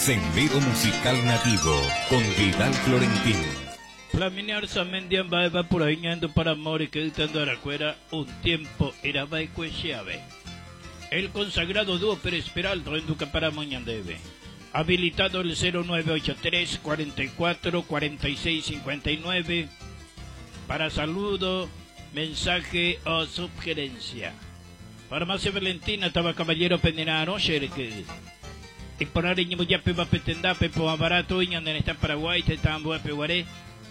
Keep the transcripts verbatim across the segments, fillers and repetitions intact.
Sendero Musical Nativo con Vidal Florentino. Flamine Arzamendian va evaporando para amor y que gritando a la cuera un tiempo era Baicuechiave. El consagrado dúo Pérez Peralta en Duca para Moñandeve. Habilitado el cero nueve ocho tres, cuarenta y cuatro, cuarenta y seis, cincuenta y nueve para saludo, mensaje o sugerencia. Farmacia Valentina estaba caballero pendenaro, Sherke. Y por ahora niño ya peba petendape por barato y en esta Paraguay te tambo a peguaré.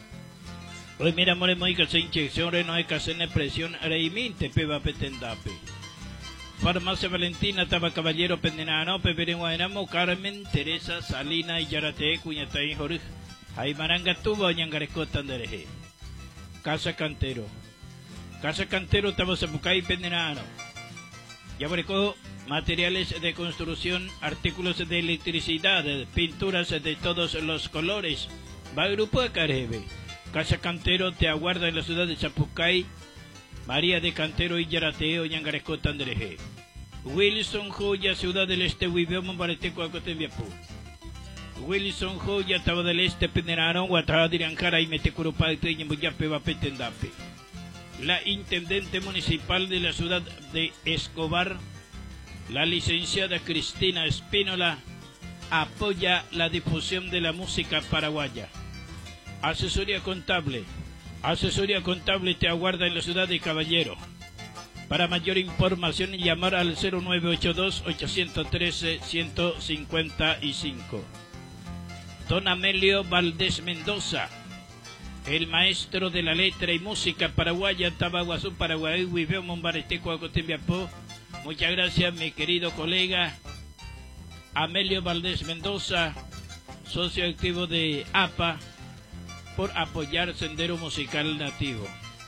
Hoy mira more muy que se inyección no hay que hacer presión reiminte peba petendape. Farmacia Valentina estaba caballero pendenano, Pepe Guaynamo, Carmen, Teresa, Salina y Yarate, Cuñata y Jorge. Ahí maranga tuvo ñangaresco tandereje. Casa Cantero. Casa Cantero estaba Zapucay pendenano. Ya brecó materiales de construcción, artículos de electricidad, pinturas de todos los colores. Va grupo de Carebe. Casa Cantero te aguarda en la ciudad de Zapucay. María de Cantero y Yarateo, Yangaresco Tandereje. Wilson Joya, Ciudad del Este, Huiveomon, Bareteco, Acoteviapú. Wilson Joya, Taba del Este, Penderano, Guatada, Diriancara y Metecurupate, y Yambuyape, Vapetendape. La Intendente Municipal de la Ciudad de Escobar, la licenciada Cristina Espínola, apoya la difusión de la música paraguaya. Asesoría Contable. Asesoría Contable te aguarda en la ciudad de Caballero. Para mayor información, llamar al cero nueve ocho dos, ocho uno tres, uno cinco cinco. Don Amelio Valdés Mendoza, el maestro de la letra y música paraguaya, Tabaguazú, Paraguay, Huiveo, Mombareteco, Acotembiapó. Muchas gracias, mi querido colega Amelio Valdés Mendoza, socio activo de A P A, por apoyar Sendero Musical Nativo.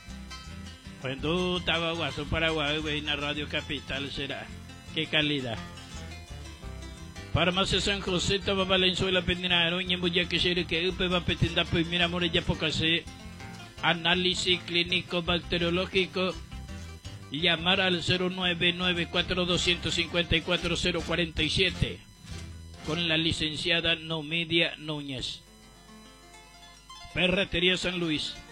Cuando Tabaguazú, Paraguay, en Radio Capital será. Qué calidad. Farmacia San José, Taba Valenzuela, Pendinaro, Ñembuya, que se que Upe va Petindapo y Mira Morella Pocase. Análisis clínico bacteriológico. Llamar al cero nueve nueve cuatro dos cinco cuatro cero cuatro siete con la licenciada Nomedia Núñez. Ferretería San Luis.